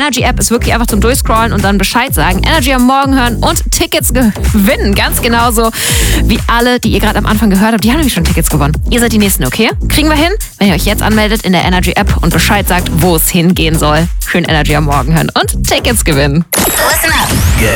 Energy App ist wirklich einfach zum Durchscrollen und dann Bescheid sagen, Energy am Morgen hören und Tickets gewinnen. Ganz genauso wie alle, die ihr gerade am Anfang gehört habt. Die haben nämlich schon Tickets gewonnen. Ihr seid die Nächsten, okay? Kriegen wir hin, wenn ihr euch jetzt anmeldet in der Energy App und Bescheid sagt, wo es hingehen soll. Schön Energy am Morgen hören und Tickets gewinnen. Listen up.